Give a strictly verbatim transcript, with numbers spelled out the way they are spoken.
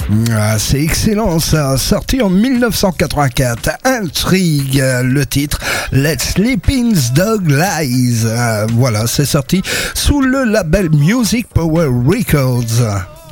Ah, c'est excellent ça, sorti en dix-neuf cent quatre-vingt-quatre, Intrigue, le titre Let's Sleeping's Dog Lies. Ah, voilà, c'est sorti sous le label Music Power Records.